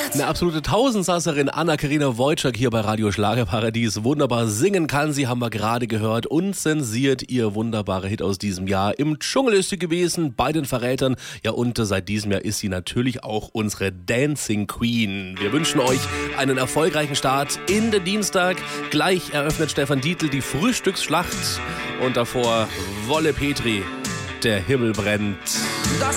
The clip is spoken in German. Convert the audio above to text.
Eine absolute Tausendsasserin, Anna-Karina Wojcik hier bei Radio Schlagerparadies. Wunderbar singen kann sie, haben wir gerade gehört. Unzensiert ihr wunderbarer Hit aus diesem Jahr. Im Dschungel ist sie gewesen, bei den Verrätern. Ja, und seit diesem Jahr ist sie natürlich auch unsere Dancing Queen. Wir wünschen euch einen erfolgreichen Start in den Dienstag. Gleich eröffnet Stefan Dietl die Frühstücksschlacht. Und davor Wolle Petri. Der Himmel brennt. Das